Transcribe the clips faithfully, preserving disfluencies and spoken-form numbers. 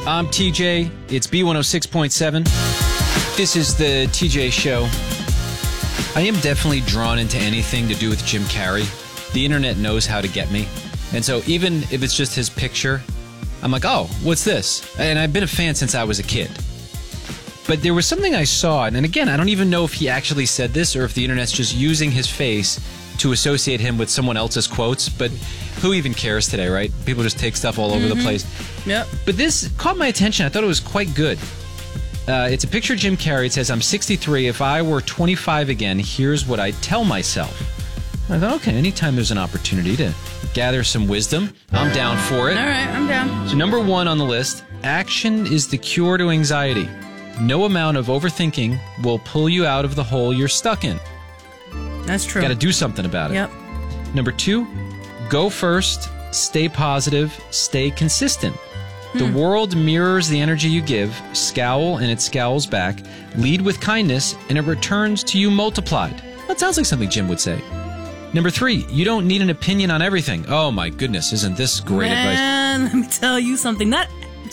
I'm T J. It's B one oh six point seven. This is the T J Show. I am definitely drawn into anything to do with Jim Carrey. The internet knows how to get me. And so even if it's just his picture, I'm like, oh, what's this? And I've been a fan since I was a kid. But there was something I saw, and again, I don't even know if he actually said this or if the internet's just using his face to associate him with someone else's quotes, but who even cares today, right? People just take stuff all over mm-hmm. the place. Yep. But this caught my attention. I thought it was quite good. Uh, it's a picture of Jim Carrey. It says, I'm sixty-three. If I were twenty-five again, here's what I'd tell myself. I thought, okay, anytime there's an opportunity to gather some wisdom, I'm down for it. All right, I'm down. So number one on the list, action is the cure to anxiety. No amount of overthinking will pull you out of the hole you're stuck in. That's true. Got to do something about it. Yep. Number two, go first, stay positive, stay consistent. Hmm. The world mirrors the energy you give. Scowl and it scowls back. Lead with kindness and it returns to you multiplied. That sounds like something Jim would say. Number three, you don't need an opinion on everything. Oh my goodness, isn't this great Man, advice? Let me tell you something. That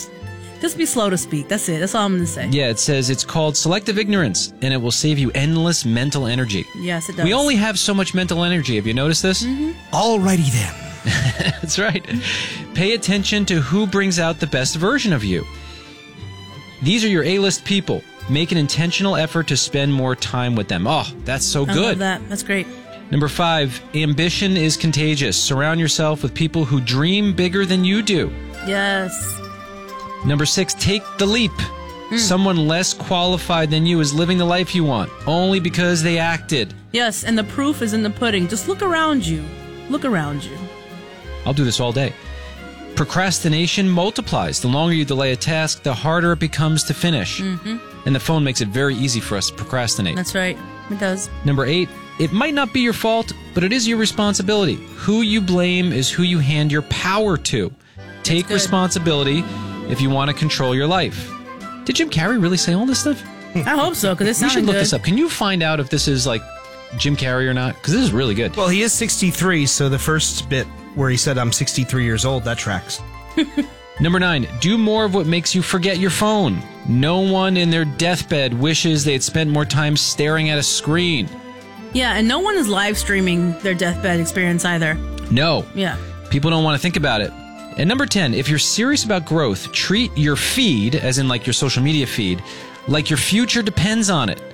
Just be slow to speak. That's it. That's all I'm going to say. Yeah, it says it's called selective ignorance, and it will save you endless mental energy. Yes, it does. We only have so much mental energy. Have you noticed this? Mm-hmm. Alrighty then. That's right. Pay attention to who brings out the best version of you. These are your A-list people. Make an intentional effort to spend more time with them. Oh, that's so I good. love that. That's great. Number five, ambition is contagious. Surround yourself with people who dream bigger than you do. Yes. Number six, take the leap. Mm. Someone less qualified than you is living the life you want, only because they acted. Yes, and the proof is in the pudding. Just look around you. Look around you. I'll do this all day. Procrastination multiplies. The longer you delay a task, the harder it becomes to finish. Mm-hmm. And the phone makes it very easy for us to procrastinate. That's right. It does. Number eight, it might not be your fault, but it is your responsibility. Who you blame is who you hand your power to. Take responsibility if you want to control your life. Did Jim Carrey really say all this stuff? I hope so, because it sounded We should look good. this up. Can you find out if this is like Jim Carrey or not? Because this is really good. Well, he is sixty-three, so the first bit where he said I'm sixty-three years old, that tracks. Number nine, do more of what makes you forget your phone. No one in their deathbed wishes they'd spent more time staring at a screen. Yeah, and no one is live streaming their deathbed experience either. No. Yeah. People don't want to think about it. And number ten, if you're serious about growth, treat your feed, as in like your social media feed, like your future depends on it.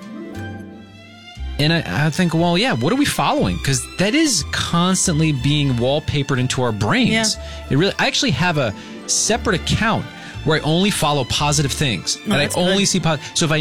And I, I think, well, yeah, what are we following? Because that is constantly being wallpapered into our brains. Yeah. It really. I actually have a separate account where I only follow positive things. Oh, and I that's only good. see positive. So if I